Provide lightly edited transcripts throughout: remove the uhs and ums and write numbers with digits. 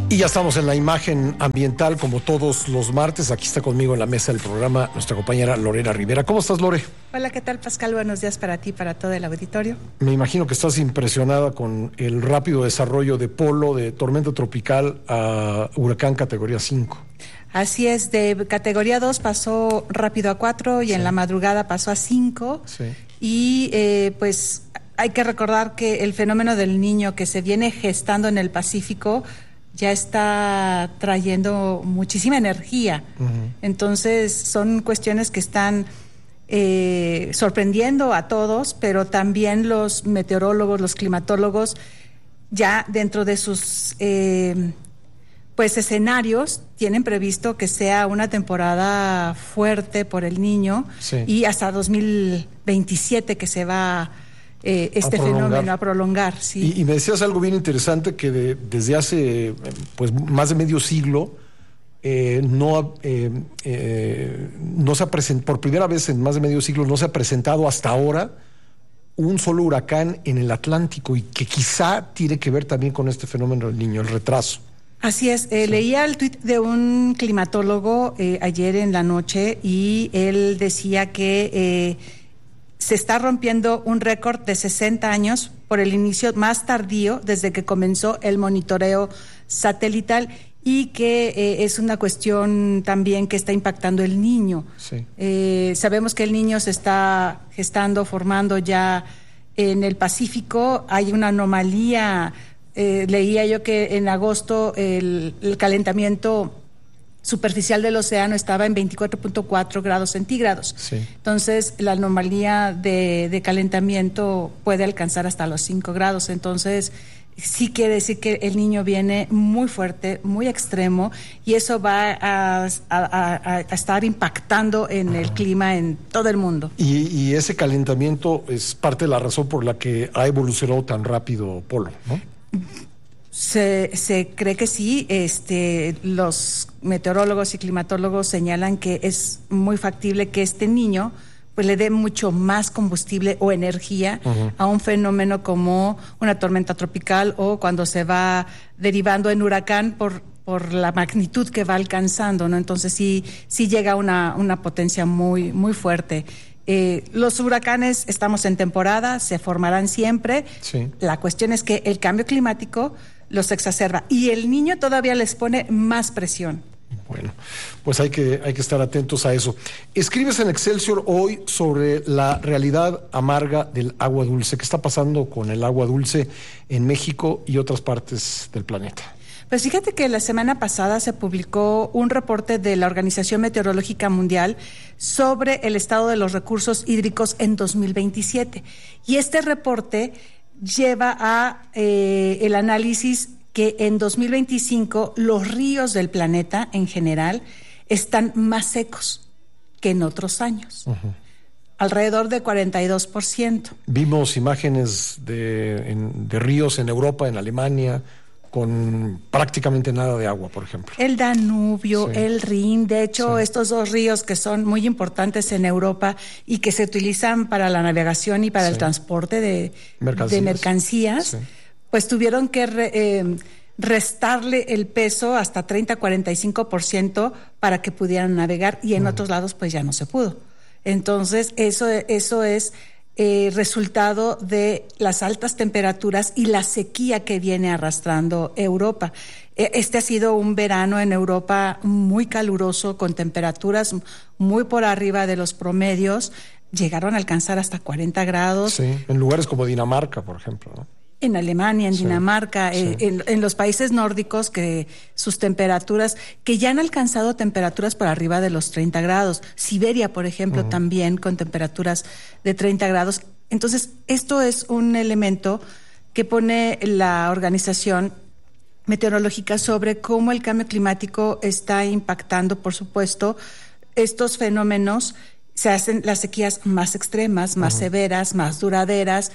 Y ya estamos en la imagen ambiental como todos los martes. Aquí está conmigo en la mesa del programa nuestra compañera Lorena Rivera. ¿Cómo estás, Lore? Hola, ¿qué tal, Pascal? Buenos días para ti, para todo el auditorio. Me imagino que estás impresionada con el rápido desarrollo de Polo, de tormenta tropical a huracán categoría 5. Así es, de categoría 2 pasó rápido a 4 y en la madrugada pasó a 5. Sí. Y pues hay que recordar que el fenómeno del Niño que se viene gestando en el Pacífico ya está trayendo muchísima energía. Entonces son cuestiones que están sorprendiendo a todos, pero también los meteorólogos, los climatólogos, ya dentro de sus escenarios tienen previsto que sea una temporada fuerte por el Niño, sí, y hasta 2027 que se va fenómeno a prolongar. Sí. Y me decías algo bien interesante, que desde hace más de medio siglo no se ha presentado, por primera vez en más de medio siglo no se ha presentado hasta ahora un solo huracán en el Atlántico, y que quizá tiene que ver también con este fenómeno del Niño, el retraso. Así es, leía el tuit de un climatólogo ayer en la noche, y él decía que se está rompiendo un récord de 60 años por el inicio más tardío desde que comenzó el monitoreo satelital, y que es una cuestión también que está impactando el Niño. Sí. Sabemos que el Niño se está gestando, formando ya en el Pacífico. Hay una anomalía. Leía yo que en agosto el calentamiento superficial del océano estaba en 24.4 grados centígrados. Sí. Entonces, la anomalía de calentamiento puede alcanzar hasta los 5 grados. Entonces, sí quiere decir que el Niño viene muy fuerte, muy extremo, y eso va a estar impactando en el clima en todo el mundo. Y ese calentamiento es parte de la razón por la que ha evolucionado tan rápido Polo, ¿no? Se cree que sí. Los meteorólogos y climatólogos señalan que es muy factible que este Niño pues le dé mucho más combustible o energía a un fenómeno como una tormenta tropical, o cuando se va derivando en huracán por la magnitud que va alcanzando, ¿no? Entonces sí llega a una potencia muy, muy fuerte. Los huracanes, estamos en temporada, se formarán siempre. Sí. La cuestión es que el cambio climático los exacerba, y el Niño todavía les pone más presión. Bueno, pues hay que estar atentos a eso. Escribes en Excelsior hoy sobre la realidad amarga del agua dulce. ¿Qué está pasando con el agua dulce en México y otras partes del planeta? Pues fíjate que la semana pasada se publicó un reporte de la Organización Meteorológica Mundial sobre el estado de los recursos hídricos en 2027. Y este reporte lleva a el análisis que en 2025 los ríos del planeta en general están más secos que en otros años. Alrededor de 42%. Vimos imágenes de ríos en Europa, en Alemania, con prácticamente nada de agua, por ejemplo. El Danubio, sí, el Rin, de hecho, sí, estos dos ríos que son muy importantes en Europa y que se utilizan para la navegación y para el transporte de mercancías, sí, pues tuvieron que restarle el peso hasta 30-45% para que pudieran navegar, y en otros lados pues ya no se pudo. Entonces eso es resultado de las altas temperaturas y la sequía que viene arrastrando Europa. Este ha sido un verano en Europa muy caluroso, con temperaturas muy por arriba de los promedios. Llegaron a alcanzar hasta 40 grados. Sí, en lugares como Dinamarca, por ejemplo, ¿no? En Alemania, en Dinamarca, sí. En los países nórdicos, que sus temperaturas, que ya han alcanzado temperaturas por arriba de los 30 grados. Siberia, por ejemplo, también con temperaturas de 30 grados. Entonces, esto es un elemento que pone la Organización Meteorológica sobre cómo el cambio climático está impactando, por supuesto, estos fenómenos. Se hacen las sequías más extremas, más severas, más duraderas,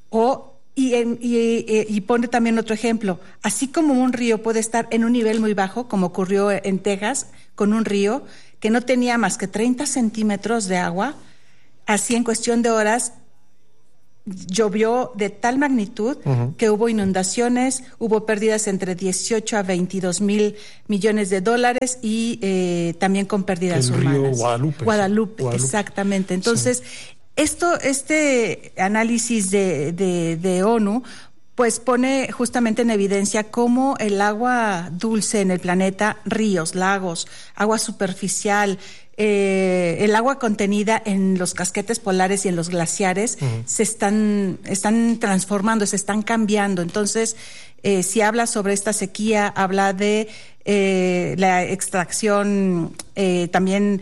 y pone también otro ejemplo. Así como un río puede estar en un nivel muy bajo, como ocurrió en Texas, con un río que no tenía más que 30 centímetros de agua, así en cuestión de horas llovió de tal magnitud que hubo inundaciones, hubo pérdidas entre 18 a 22 mil millones de dólares y también con pérdidas humanas. El río Guadalupe. Guadalupe, exactamente. Entonces, este análisis de ONU pues pone justamente en evidencia cómo el agua dulce en el planeta, ríos, lagos, agua superficial, el agua contenida en los casquetes polares y en los glaciares se están transformando, se están cambiando. Entonces, si habla sobre esta sequía, habla de la extracción, también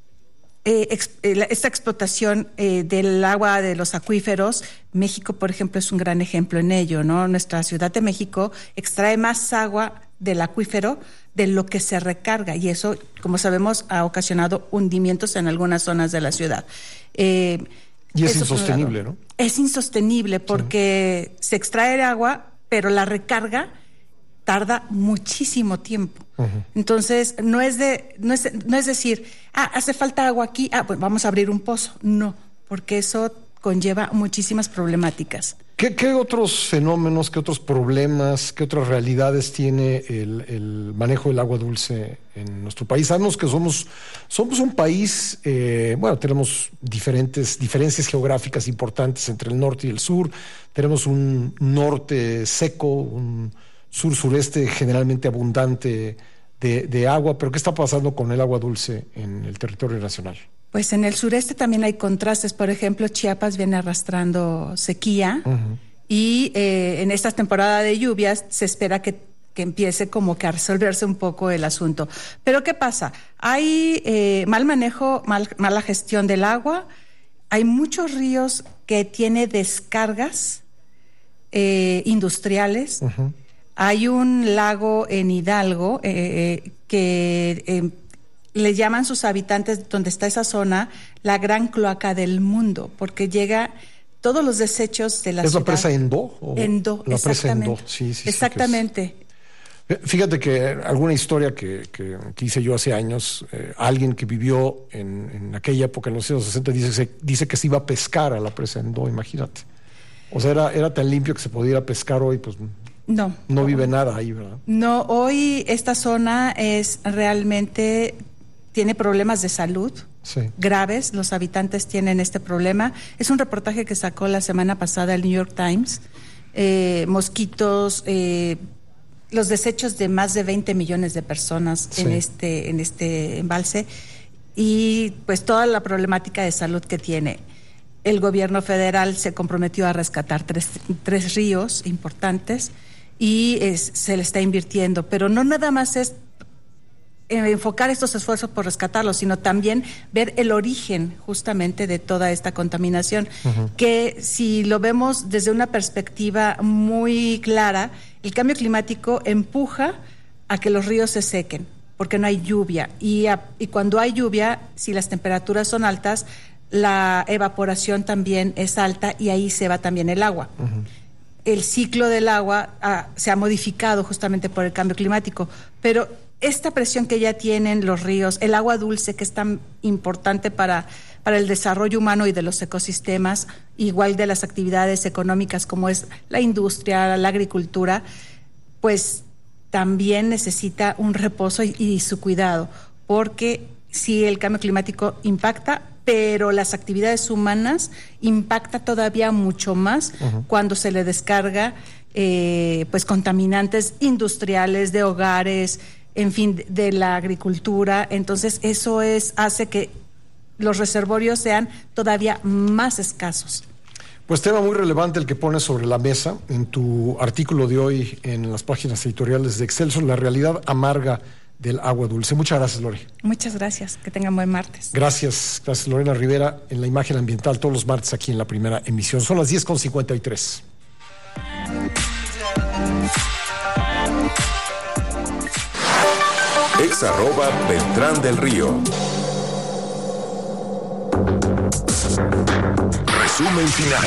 esta explotación del agua de los acuíferos. México, por ejemplo, es un gran ejemplo en ello, ¿no? Nuestra Ciudad de México extrae más agua del acuífero de lo que se recarga, y eso, como sabemos, ha ocasionado hundimientos en algunas zonas de la ciudad. Y es insostenible, ¿no? Es insostenible porque se extrae el agua, pero la recarga tarda muchísimo tiempo. Entonces, no es decir, hace falta agua aquí, pues vamos a abrir un pozo. No, porque eso conlleva muchísimas problemáticas. ¿Qué otros fenómenos, qué otros problemas, qué otras realidades tiene el manejo del agua dulce en nuestro país? Sabemos que somos un país, tenemos diferencias geográficas importantes entre el norte y el sur. Tenemos un norte seco, un sur-sureste generalmente abundante de agua, pero ¿qué está pasando con el agua dulce en el territorio nacional? Pues en el sureste también hay contrastes. Por ejemplo, Chiapas viene arrastrando sequía y en esta temporada de lluvias se espera que empiece como que a resolverse un poco el asunto. Pero ¿qué pasa? Hay mal manejo, mala gestión del agua. Hay muchos ríos que tienen descargas industriales. Hay un lago en Hidalgo que le llaman sus habitantes, donde está esa zona, la gran cloaca del mundo, porque llega todos los desechos de la ciudad. ¿Es la presa Endó? Endó, la presa exactamente. Endó, sí. Exactamente. Fíjate que alguna historia que hice yo hace años, alguien que vivió en aquella época, en los años 60, dice que se iba a pescar a la presa Endó, imagínate. O sea, era tan limpio que se podía ir a pescar hoy, pues no vive nada ahí, ¿verdad? No, hoy esta zona tiene problemas de salud graves. Los habitantes tienen este problema. Es un reportaje que sacó la semana pasada el New York Times. Mosquitos, los desechos de más de 20 millones de personas en este embalse, y pues toda la problemática de salud que tiene. El gobierno federal se comprometió a rescatar tres ríos importantes y se le está invirtiendo, pero no nada más es enfocar estos esfuerzos por rescatarlos, sino también ver el origen justamente de toda esta contaminación, que si lo vemos desde una perspectiva muy clara, el cambio climático empuja a que los ríos se sequen, porque no hay lluvia, y cuando hay lluvia, si las temperaturas son altas, la evaporación también es alta y ahí se va también el agua. El ciclo del agua se ha modificado justamente por el cambio climático, pero esta presión que ya tienen los ríos, el agua dulce, que es tan importante para el desarrollo humano y de los ecosistemas, igual de las actividades económicas como es la industria, la agricultura, pues también necesita un reposo y su cuidado, porque sí, el cambio climático impacta, pero las actividades humanas impacta todavía mucho más cuando se le descarga pues contaminantes industriales, de hogares, en fin, de la agricultura. Entonces eso hace que los reservorios sean todavía más escasos. Pues tema muy relevante el que pones sobre la mesa en tu artículo de hoy en las páginas editoriales de Excelsior, la realidad amarga del agua dulce. Muchas gracias, Lore. Muchas gracias, que tengan buen martes. Gracias, Lorena Rivera, en la imagen ambiental todos los martes aquí en la primera emisión. Son las 10:53. @Beltrán del Río. Resumen final.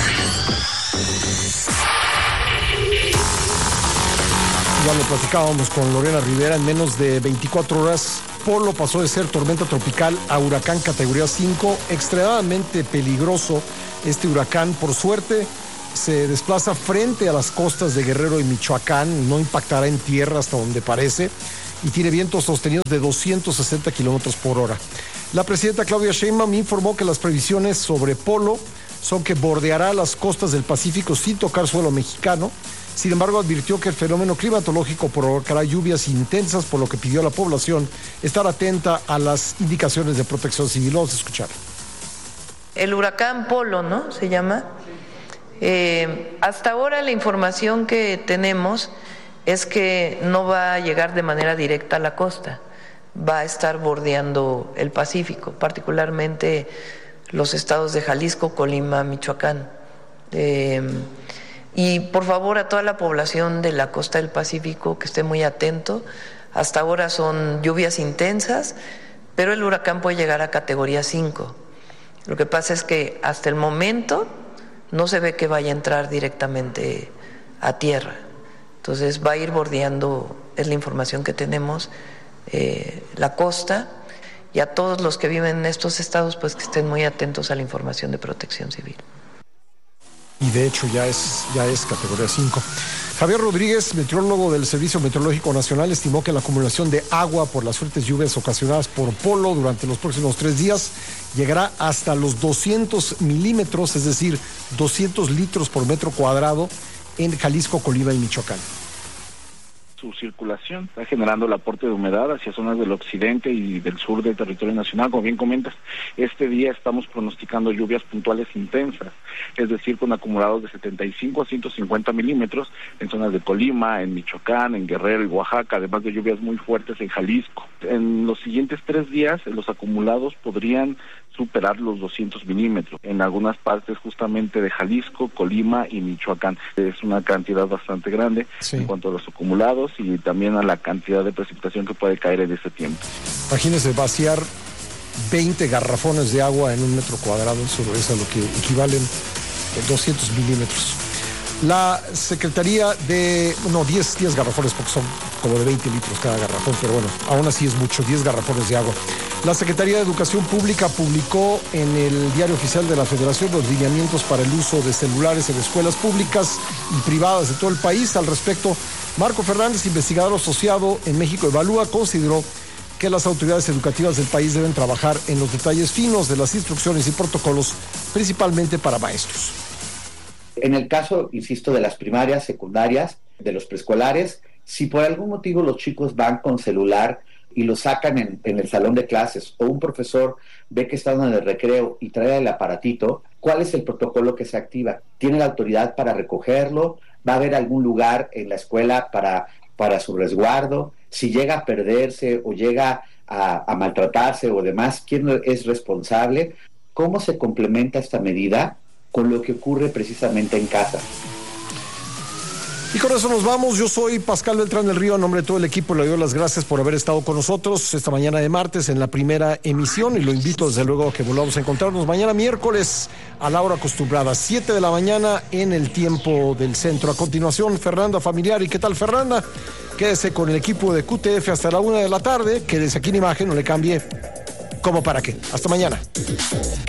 Ya lo platicábamos con Lorena Rivera. En menos de 24 horas, Polo pasó de ser tormenta tropical a huracán categoría 5, extremadamente peligroso Este huracán, por suerte, se desplaza frente a las costas de Guerrero y Michoacán, no impactará en tierra hasta donde parece, y tiene vientos sostenidos de 260 kilómetros por hora. La presidenta Claudia Sheinbaum informó que las previsiones sobre Polo son que bordeará las costas del Pacífico sin tocar suelo mexicano. Sin embargo, advirtió que el fenómeno climatológico provocará lluvias intensas, por lo que pidió a la población estar atenta a las indicaciones de protección civil. Vamos a escuchar. El huracán Polo, ¿no? Se llama. Hasta ahora la información que tenemos es que no va a llegar de manera directa a la costa, va a estar bordeando el Pacífico, particularmente los estados de Jalisco, Colima, Michoacán. Y por favor a toda la población de la costa del Pacífico que esté muy atento. Hasta ahora son lluvias intensas, pero el huracán puede llegar a categoría 5. Lo que pasa es que hasta el momento no se ve que vaya a entrar directamente a tierra. Entonces va a ir bordeando, es la información que tenemos, la costa, y a todos los que viven en estos estados pues que estén muy atentos a la información de protección civil. Y de hecho ya es categoría 5. Javier Rodríguez, meteorólogo del Servicio Meteorológico Nacional, estimó que la acumulación de agua por las fuertes lluvias ocasionadas por Polo durante los próximos 3 días llegará hasta los 200 milímetros, es decir, 200 litros por metro cuadrado en Jalisco, Colima y Michoacán. Su circulación está generando el aporte de humedad hacia zonas del occidente y del sur del territorio nacional. Como bien comentas, este día estamos pronosticando lluvias puntuales intensas, es decir, con acumulados de 75 a 150 milímetros en zonas de Colima, en Michoacán, en Guerrero y Oaxaca, además de lluvias muy fuertes en Jalisco. En los siguientes 3 días, los acumulados podrían superar los 200 milímetros en algunas partes justamente de Jalisco, Colima y Michoacán. Es una cantidad bastante grande en cuanto a los acumulados y también a la cantidad de precipitación que puede caer en este tiempo. Imagínense vaciar 20 garrafones de agua en un metro cuadrado, eso es a lo que equivalen 200 milímetros. La Secretaría de... 10 garrafones, porque son como de 20 litros cada garrafón, pero bueno, aún así es mucho, 10 garrafones de agua. La Secretaría de Educación Pública publicó en el Diario Oficial de la Federación los lineamientos para el uso de celulares en escuelas públicas y privadas de todo el país. Al respecto, Marco Fernández, investigador asociado en México Evalúa, consideró que las autoridades educativas del país deben trabajar en los detalles finos de las instrucciones y protocolos, principalmente para maestros. En el caso, insisto, de las primarias, secundarias, de los preescolares, si por algún motivo los chicos van con celular y lo sacan en el salón de clases, o un profesor ve que están en el recreo y trae el aparatito, ¿cuál es el protocolo que se activa? ¿Tiene la autoridad para recogerlo? ¿Va a haber algún lugar en la escuela para su resguardo? Si llega a perderse o llega a maltratarse o demás, ¿quién es responsable? ¿Cómo se complementa esta medida con lo que ocurre precisamente en casa? Y con eso nos vamos. Yo soy Pascal Beltrán del Río, en nombre de todo el equipo le doy las gracias por haber estado con nosotros esta mañana de martes en la primera emisión, y lo invito desde luego a que volvamos a encontrarnos mañana miércoles a la hora acostumbrada, 7 de la mañana en el tiempo del centro. A continuación, Fernanda Familiar. ¿Y qué tal, Fernanda? Quédese con el equipo de QTF hasta la 1 de la tarde, quédese aquí en imagen, no le cambie. ¿Cómo para qué? Hasta mañana.